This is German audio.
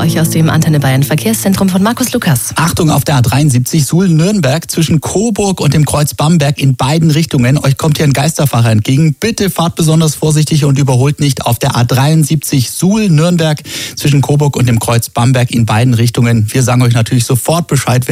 euch aus dem Antenne Bayern Verkehrszentrum von Markus Lukas. Achtung auf der A73 Suhl-Nürnberg zwischen Coburg und dem Kreuz Bamberg in beiden Richtungen. Euch kommt hier ein Geisterfahrer entgegen. Bitte fahrt besonders vorsichtig und überholt nicht auf der A73 Suhl-Nürnberg zwischen Coburg und dem Kreuz Bamberg in beiden Richtungen. Wir sagen euch natürlich sofort Bescheid,